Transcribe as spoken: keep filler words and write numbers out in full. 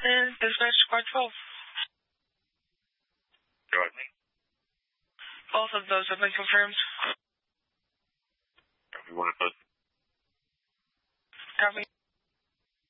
Houston, dispatch squad twelve. Go ahead. Both of those have been confirmed. Copy one of those. Copy.